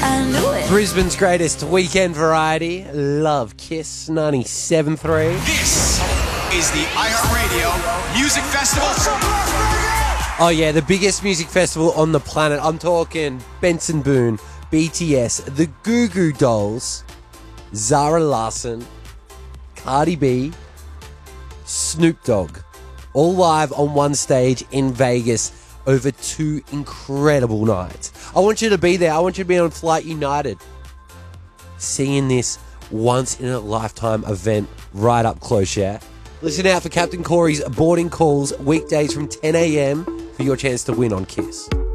I knew it. Brisbane's greatest weekend variety. Love Kiss 97.3. This is the iHeartRadio Music Festival. Oh yeah, the biggest music festival on the planet. I'm talking Benson Boone, BTS, the Goo Goo Dolls, Zara Larsson, Cardi B, Snoop Dogg. All live on one stage in Vegas over 2 incredible nights. I want you to be there. I want you to be on Flight United. Seeing this once-in-a-lifetime event right up close, yeah? Listen out for Captain Corey's boarding calls weekdays from 10 a.m. for your chance to win on Kiss.